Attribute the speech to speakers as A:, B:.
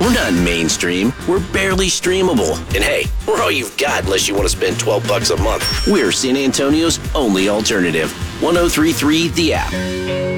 A: We're not mainstream. We're barely streamable. And hey, we're all you've got unless you want to spend $12 a month. We're San Antonio's only alternative. 103.3 The App.